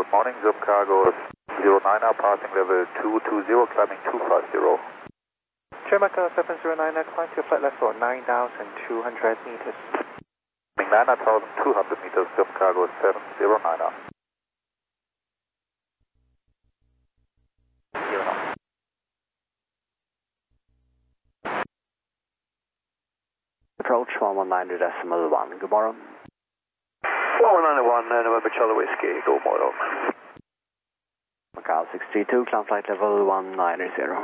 Morning, Zip Cargo 09er, passing level 220, climbing 250. German Cargo 709er, climb to flight level 9,200 meters. Climbing 9,200 meters, Zip Cargo 709er. Approach 119.1, god morgon. 191, November Charlie Whiskey, god morgon. Macau 632, climb flight level 190.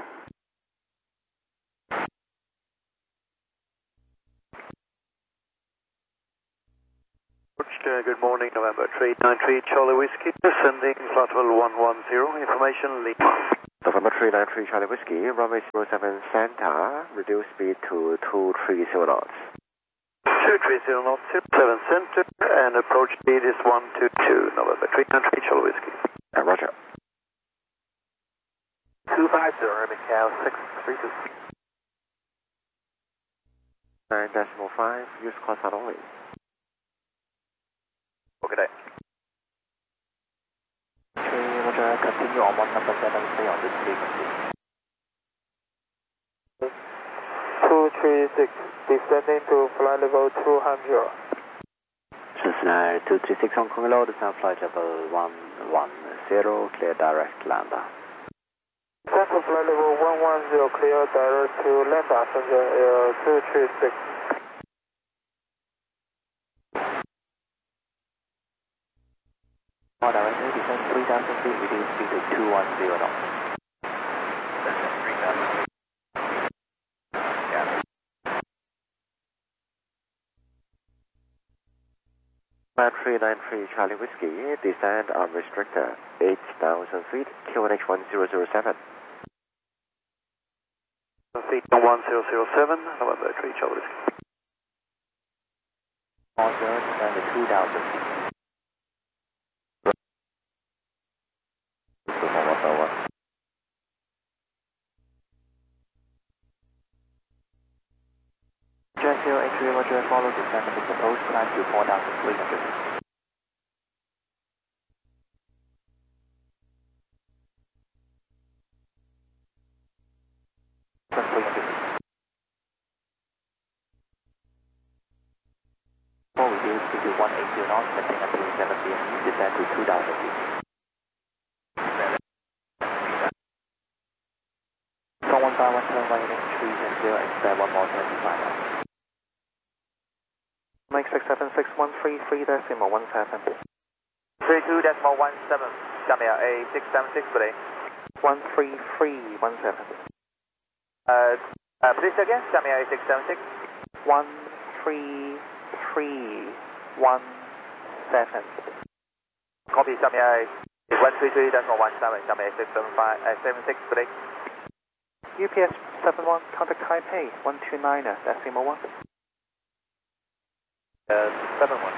Good morning, November 393, Charlie Whiskey, descending flight level 110, information lead. November 393, Charlie Whiskey, runway 07 Santa, reduce speed to 230 knots. 230 knots, 7 center, and approach speed is 122, November 393, Charlie Whiskey. Roger. 250, Macau 632. 9.5, use call sign only. Okay, day. Roger, continue on 1 number 7, stay on this frequency. 236, descending to flight level 200. Cessna 236 Hong Kong low, descend flight level 110, clear direct lander. Descend to flight level 110, clear direct to land passenger Air 236. All directly descend 3,000 feet, reduce speed to 210 knots. Descend 3,000 feet. Yeah. Man 393 Charlie Whiskey, descend on restrictor 8,000 feet, QNH 1007. Feet 1007, November 3 Charlie Whiskey. Also, descend to 2,000 feet. Jet 083, Roger, follow descent with proposed climb to 4,300. Before we reduce speed to 180 knots, maintain until 7 p.m. Descend to 2,000 feet. 151 turn right in 300, expect one more turn to find out. Mike 67613, 3.17. 32.17, Jamia A676 today. 13317. Please again, Jamia A676. 13317. Copy, Jamia A133.17, Jamia A676 today. UPS 71, contact Taipei 129er, decimal 1. 71.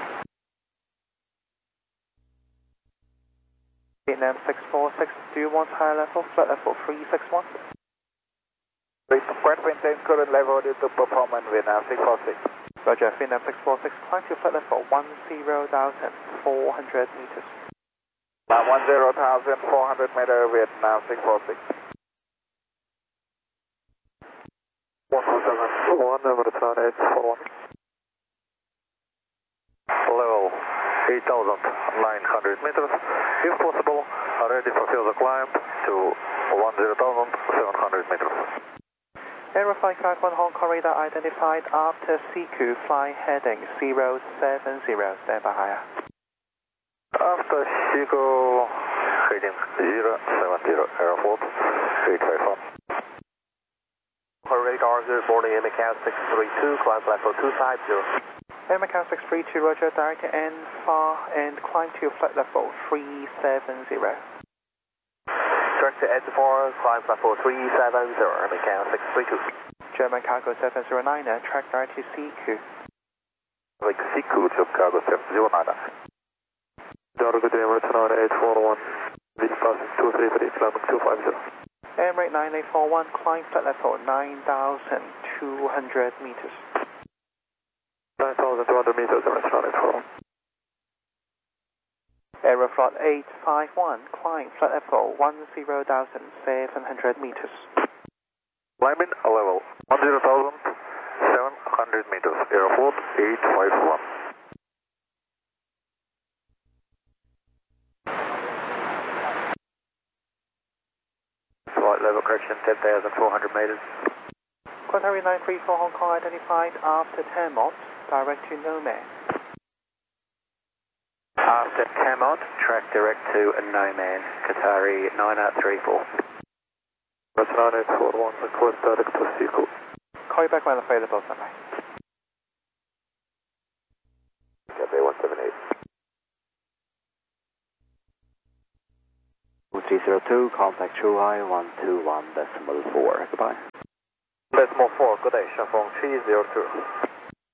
Vietnam 646, do you want higher level? Flight level 361. Spread wind and current level due to performance Vietnam 646. Roger, Vietnam 646, climb to flight level 10,400 meters. 10,400 meter Vietnam 646. 1 number 841. Level 8,900 meters. If possible, ready for further climb to 10,700 meters. Aerofly 51 Hong Kong radar identified after CQ, fly heading 070, stand by higher. After Chico, heading 070, airport 851. Radar, good morning, Macau 632, climb level 250. Air Macau 632, Roger, direct to N far and climb to flight level 370. Direct to N4, climb level 370, Macau 632. German Cargo 709er, track direct to CQ. Like CQ, German Cargo 709er. Good day, return 841, lead passing 233, climbing 250. Emirates 9841, climb flight level 9,200 meters. 9,200 meters, return 841. Aeroflot 851, climb flight level 10,700 meters. Climbing level 10,700 meters, Aeroflot 851. Flight level correction 10,400 meters. Qatari 934 Hong Kong identified after 10 knots, direct to Nomad. After Camot, track direct to Nomad, Qatari 9834. That's 9841, request direct to Seacool. Call you back when available, standby. Cathay 178. 302, contact Zhuhai 121.4. Goodbye. Decimal 4, good day, Shanghai 302.